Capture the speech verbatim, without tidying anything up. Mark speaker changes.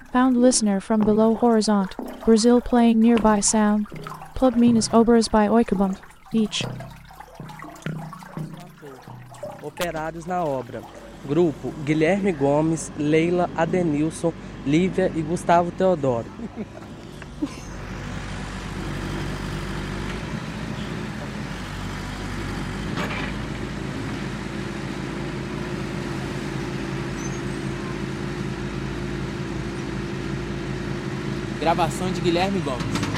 Speaker 1: Found listener from below horizont. Brazil playing nearby sound. Plug Minas Obras by Oikabum. Beach.
Speaker 2: Operários na obra. Grupo Guilherme Gomes, Leila, Adenilson, Lívia e Gustavo Teodoro.
Speaker 3: Gravação de Guilherme Gomes.